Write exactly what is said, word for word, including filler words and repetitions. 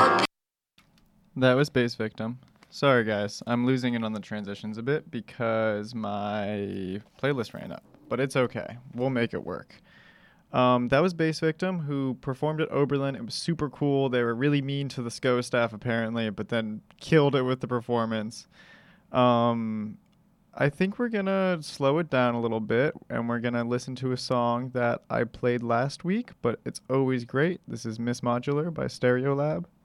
That was Base Victim. Sorry, guys. I'm losing it on the transitions a bit because my playlist ran up. But it's okay. We'll make it work. Um, that was Base Victim, who performed at Oberlin. It was super cool. They were really mean to the S C O staff, apparently, but then killed it with the performance. Um, I think we're going to slow it down a little bit, and we're going to listen to a song that I played last week, but it's always great. This is Miss Modular by Stereolab.